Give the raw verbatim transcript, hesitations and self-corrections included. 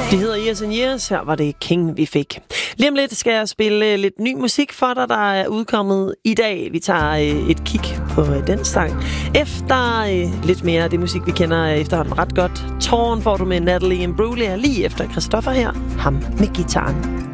Det hedder Years and Years. Her var det King, vi fik. Lige om lidt skal jeg spille lidt ny musik for dig, der er udkommet i dag. Vi tager et kig på den sang. Efter lidt mere af det musik, vi kender efterhånden ret godt. Tårn får du med Natalie Imbruglia lige efter Christoffer her. Ham med gitaren.